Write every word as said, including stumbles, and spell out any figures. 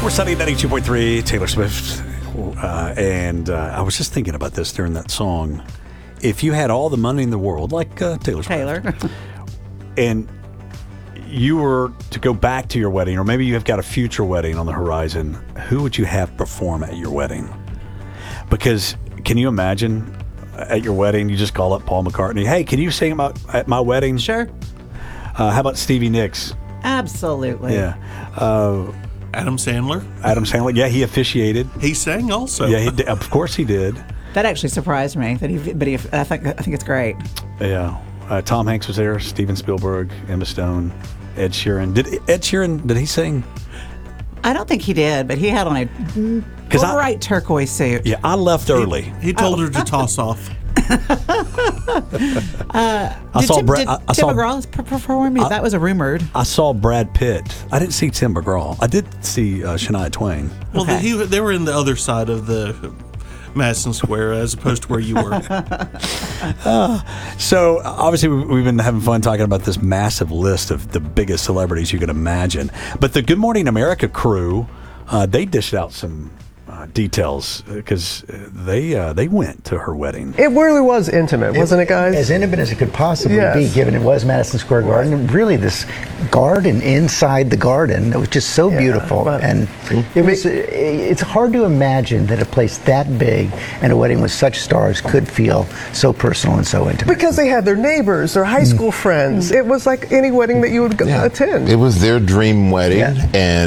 We're studying ninety-two point three, Taylor Swift. Uh, and uh, I was just thinking about this during that song. If you had all the money in the world, like uh, Taylor Swift, Taylor. and you were to go back to your wedding, or maybe you have got a future wedding on the horizon, who would you have perform at your wedding? Because can you imagine at your wedding, you just call up Paul McCartney, hey, can you sing about, at my wedding? Sure. Uh, how about Stevie Nicks? Absolutely. Yeah. Uh, Adam Sandler. Adam Sandler, yeah, he officiated. He sang also. Yeah, he did. Of course he did. That actually surprised me. That he, but he, I think I think it's great. Yeah. Uh, Tom Hanks was there, Steven Spielberg, Emma Stone, Ed Sheeran. Did Ed Sheeran, did he sing? I don't think he did, but he had on a I- bright turquoise suit. Yeah, I left early. He told her to toss off. I Did saw Tim, Brad. did I, I Tim saw. McGraw p- perform? that was a rumored. I saw Brad Pitt. I didn't see Tim McGraw. I did see uh, Shania Twain. Well, Okay. the, he, they were in the other side of the Madison Square as opposed to where you were. So obviously we- we've been having fun talking about this massive list of the biggest celebrities you can imagine. But the Good Morning America crew, uh, they dished out some uh, details because they uh, they went to her wedding. It really was intimate, wasn't it, guys? As intimate as it could possibly Yes. be, given it was Madison Square Garden. And really, this garden inside the garden, it was just so Yeah, beautiful. but- And it was, it's hard to imagine that a place that big and a wedding with such stars could feel so personal and so intimate. Because they had their neighbors, their high school friends. It was like any wedding that you would go attend. It was their dream wedding, Yeah. and